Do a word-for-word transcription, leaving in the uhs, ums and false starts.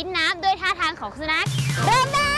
น้ำด้วยท่าทางของสุนัขเริ่มได้